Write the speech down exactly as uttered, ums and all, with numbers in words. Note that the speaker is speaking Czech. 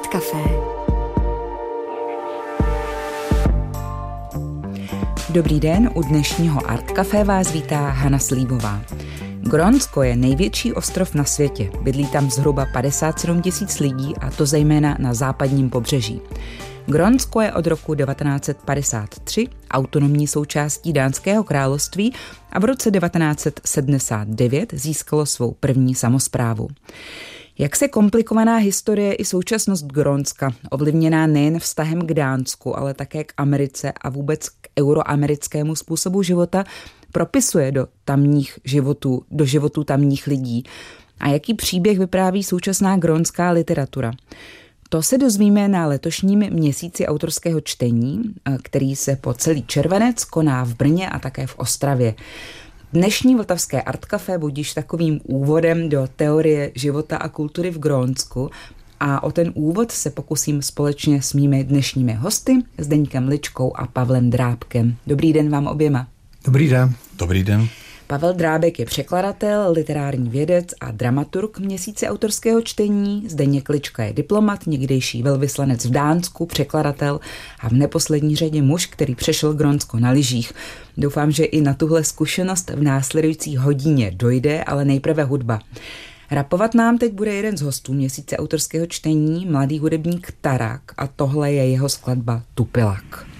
Art Café. Dobrý den, u dnešního Art Café vás vítá Hana Slíbová. Grónsko je největší ostrov na světě. Bydlí tam zhruba padesát sedm tisíc lidí, a to zejména na západním pobřeží. Grónsko je od roku devatenáct set padesát tři autonomní součástí Dánského království a v roce devatenáct set sedmdesát devět získalo svou první samosprávu. Jak se komplikovaná historie i současnost Grónska, ovlivněná nejen vztahem k Dánsku, ale také k Americe a vůbec k euroamerickému způsobu života, propisuje do tamních životů, do životů tamních lidí? A jaký příběh vypráví současná grónská literatura? To se dozvíme na letošním měsíci autorského čtení, který se po celý červenec koná v Brně a také v Ostravě. Dnešní vltavské Art Café budíš takovým úvodem do teorie života a kultury v Grónsku a o ten úvod se pokusím společně s mými dnešními hosty, Zdeňkem Ličkou a Pavlem Drábkem. Dobrý den vám oběma. Dobrý den. Dobrý den. Pavel Drábek je překladatel, literární vědec a dramaturg měsíce autorského čtení. Zdeněk Lička je diplomat, někdejší velvyslanec v Dánsku, překladatel a v neposlední řadě muž, který přešel Grónsko na lyžích. Doufám, že i na tuhle zkušenost v následující hodině dojde, ale nejprve hudba. Rapovat nám teď bude jeden z hostů měsíce autorského čtení, mladý hudebník Tarak, a tohle je jeho skladba Tupilak.